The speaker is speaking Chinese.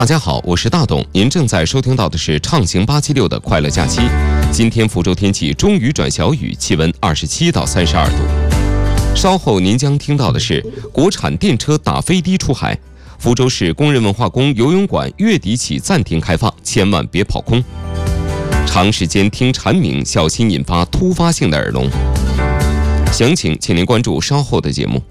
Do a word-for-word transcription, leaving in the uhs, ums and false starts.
大家好，我是大董，您正在收听到的是畅行八七六的快乐假期。今天福州天气中雨转小雨，气温二十七到三十二度。稍后您将听到的是国产电车打飞的出海，福州市工人文化宫游泳馆月底起暂停开放，千万别跑空。长时间听蝉鸣，小心引发突发性的耳聋。详情请您关注稍后的节目。